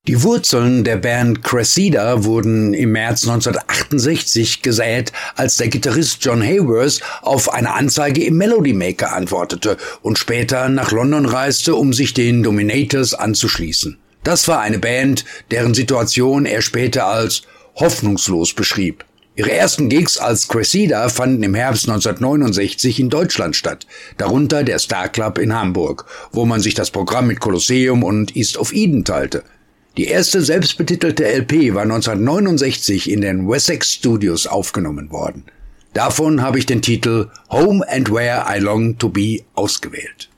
Die Wurzeln der Band Cressida wurden im März 1968 gesät, als der Gitarrist John Hayworth auf eine Anzeige im Melody Maker antwortete und später nach London reiste, um sich den Dominators anzuschließen. Das war eine Band, deren Situation er später als hoffnungslos beschrieb. Ihre ersten Gigs als Cressida fanden im Herbst 1969 in Deutschland statt, darunter der Star Club in Hamburg, wo man sich das Programm mit Colosseum und East of Eden teilte. Die erste selbstbetitelte LP war 1969 in den Wessex Studios aufgenommen worden. Davon habe ich den Titel Home and Where I Long to Be ausgewählt.